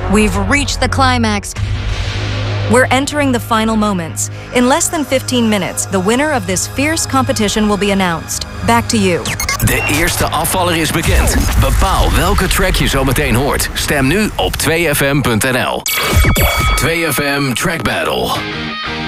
We've reached the climax. We're entering the final moments. In less than 15 minutes, the winner of this fierce competition will be announced. Back to you. De eerste afvaller is bekend. Bepaal welke track je zo meteen hoort. Stem nu op 2fm.nl. 2FM Track Battle.